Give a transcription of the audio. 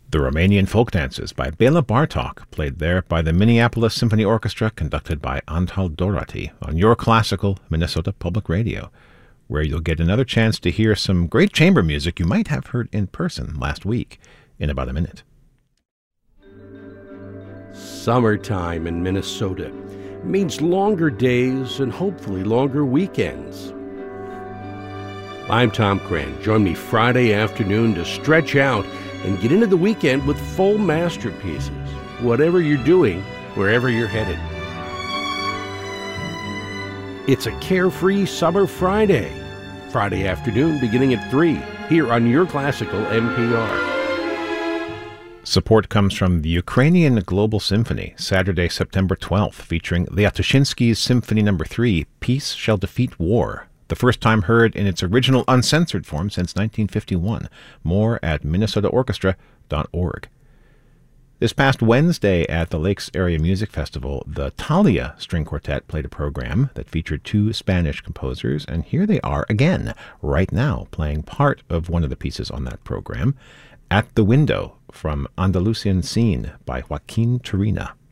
The Romanian Folk Dances by Bela Bartok, played there by the Minneapolis Symphony Orchestra, conducted by Antal Dorati on Your Classical Minnesota Public Radio, where you'll get another chance to hear some great chamber music you might have heard in person last week in about a minute. Summertime in Minnesota means longer days and hopefully longer weekends. I'm Tom Cran. Join me Friday afternoon to stretch out and get into the weekend with full masterpieces, whatever you're doing, wherever you're headed. It's a carefree summer Friday afternoon beginning at 3, here on Your Classical NPR. Support comes from the Ukrainian Global Symphony, Saturday, September 12th, featuring Liatushensky's Symphony No. 3, Peace Shall Defeat War, the first time heard in its original uncensored form since 1951. More at minnesotaorchestra.org. This past Wednesday at the Lakes Area Music Festival, the Thalia String Quartet played a program that featured 2 Spanish composers, and here they are again, right now, playing part of one of the pieces on that program, At the Window, from Andalusian Scene by Joaquin Turina.